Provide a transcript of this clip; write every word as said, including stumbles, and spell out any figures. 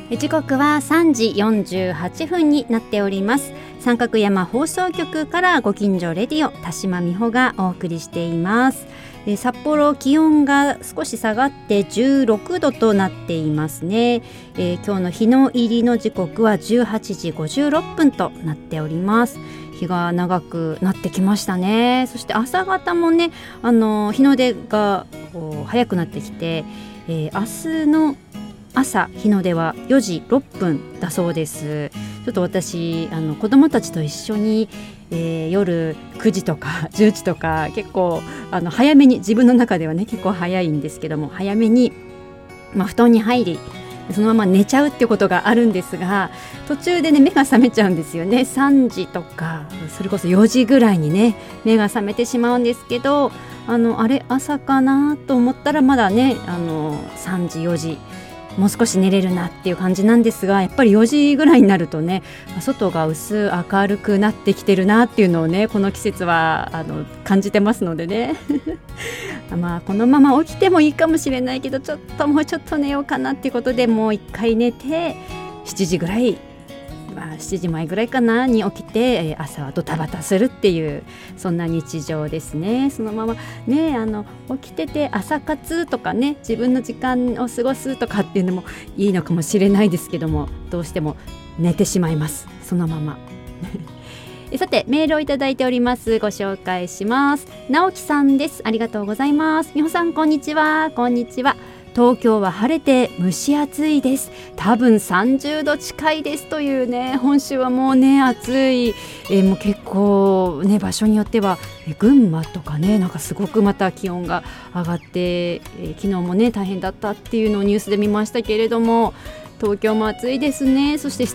時刻はさんじよんじゅうはっぷんになっております。三角山放送局からご近所レディオ、田島美穂がお送りしています。え札幌、気温が少し下がってじゅうろくどとなっていますね。えー、今日の日の入りの時刻はじゅうはちじごじゅうろっぷんとなっております。日が長くなってきましたね。そして朝方もね、あの日の出が早くなってきて、えー、明日の朝日の出はよじろっぷんだそうです。ちょっと私あの子どもたちと一緒に、えー、夜くじとかじゅうじとか結構あの早めに、自分の中ではね結構早いんですけども、早めに、まあ、布団に入りそのまま寝ちゃうっていうことがあるんですが、途中でね目が覚めちゃうんですよね。さんじとかそれこそよじぐらいにね目が覚めてしまうんですけど、あのあれ朝かなと思ったらまだねあのさんじよじ、もう少し寝れるなっていう感じなんですが、やっぱりよじぐらいになるとね外が薄明るくなってきてるなっていうのをねこの季節はあの感じてますのでねまあこのまま起きてもいいかもしれないけど、ちょっともうちょっと寝ようかなっていうことでもう一回寝てしちじぐらい、まあ、しちじまえぐらいかなに起きて朝はドタバタするっていう、そんな日常ですね。そのままねあの起きてて朝活とかね、自分の時間を過ごすとかっていうのもいいのかもしれないですけども、どうしても寝てしまいます、そのままさてメールをいただいております。ご紹介します。直樹さんです。ありがとうございます。美穂さんこんにちは。こんにちは。東京は晴れて蒸し暑いです。多分さんじゅうど近いですというね、本州はもうね暑い、えー、もう結構ね場所によっては群馬とかねなんかすごくまた気温が上がって、えー、昨日もね大変だったっていうのをニュースで見ましたけれども、東京も暑いですね。そして